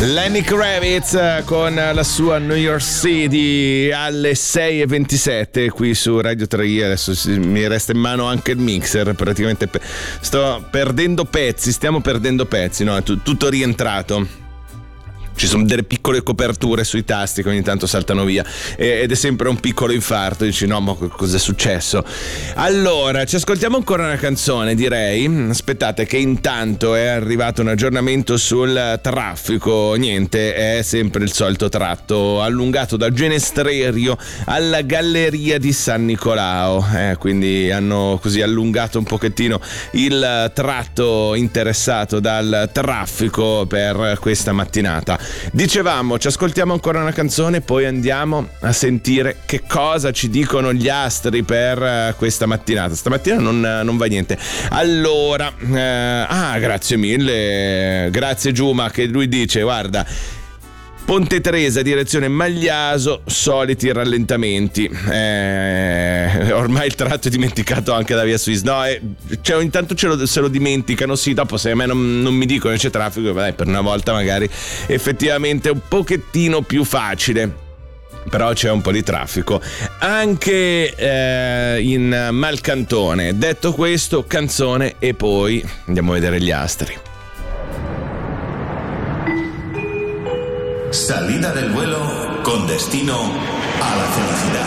Lenny Kravitz con la sua New York City alle 6:27 qui su Radio 3. Adesso mi resta in mano anche il mixer, praticamente stiamo perdendo pezzi, no? È tutto rientrato. Ci sono delle piccole coperture sui tasti che ogni tanto saltano via ed è sempre un piccolo infarto. Dici no, ma cos'è successo? Allora, ci ascoltiamo ancora una canzone, direi. Aspettate che intanto è arrivato un aggiornamento sul traffico. Niente, è sempre il solito tratto allungato da Genestrerio alla Galleria di San Nicolao, quindi hanno così allungato un pochettino il tratto interessato dal traffico per questa mattinata. Dicevamo, ci ascoltiamo ancora una canzone, poi andiamo a sentire che cosa ci dicono gli astri per questa mattinata. Stamattina non va niente. Allora, grazie mille, grazie Giuma, che lui dice, guarda, Ponte Tresa, direzione Magliaso, soliti rallentamenti. Ormai il tratto è dimenticato anche da via Swiss. No, cioè ogni tanto se lo dimenticano, sì, dopo se a me non mi dicono c'è traffico, per una volta magari effettivamente è un pochettino più facile. Però c'è un po' di traffico anche in Malcantone. Detto questo, canzone e poi andiamo a vedere gli astri. Salida del vuelo con destino a la felicidad.